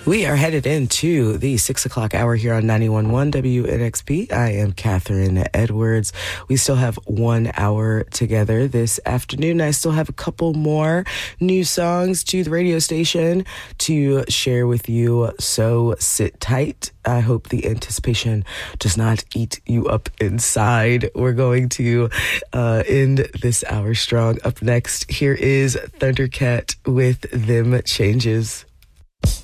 We are headed into the 6 o'clock hour here on 91.1 WNXP. I am Catherine Edwards. We still have 1 hour together this afternoon. I still have a couple more new songs to the radio station to share with you, so sit tight. I hope the anticipation does not eat you up inside. We're going to end this hour strong. Up next, here is Thundercat with Them Changes.